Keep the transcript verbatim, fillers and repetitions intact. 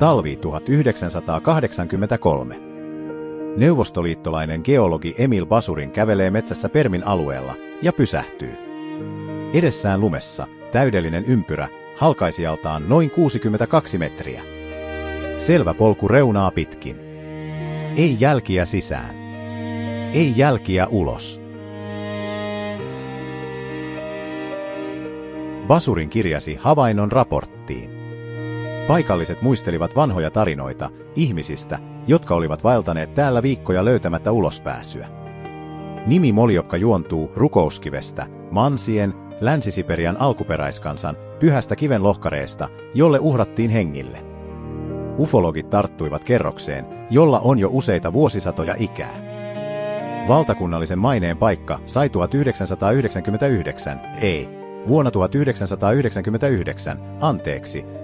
Talvi tuhatyhdeksänsataakahdeksankymmentäkolme. Neuvostoliittolainen geologi Emil Basurin kävelee metsässä Permin alueella ja pysähtyy. Edessään lumessa täydellinen ympyrä, halkaisijaltaan noin kuusikymmentäkaksi metriä. Selvä polku reunaa pitkin. Ei jälkiä sisään. Ei jälkiä ulos. Basurin kirjasi havainnon raporttiin. Paikalliset muistelivat vanhoja tarinoita ihmisistä, jotka olivat vaeltaneet täällä viikkoja löytämättä ulospääsyä. Nimi Moljokka juontuu rukouskivestä, mansien, Länsi-Siperian alkuperäiskansan, pyhästä kiven lohkareesta, jolle uhrattiin hengille. Ufologit tarttuivat kerrokseen, jolla on jo useita vuosisatoja ikää. Valtakunnallisen maineen paikka sai tuhatyhdeksänsataayhdeksänkymmentäyhdeksän, ei, vuonna tuhatyhdeksänsataayhdeksänkymmentäyhdeksän, anteeksi,